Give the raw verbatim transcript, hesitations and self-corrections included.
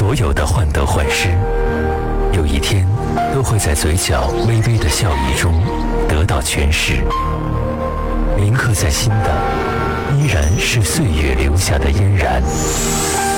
所有的患得患失，有一天都会在嘴角微微的笑意中得到诠释。铭刻在心的，依然是岁月留下的嫣然。